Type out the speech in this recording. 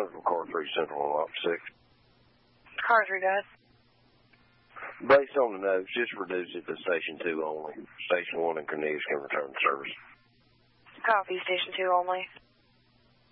from Car 3 Central on Lot 6. Car 3, guys. Based on the notes, just reduce it to Station 2 only. Station 1 and Cornelius can return to service. Copy, Station 2 only.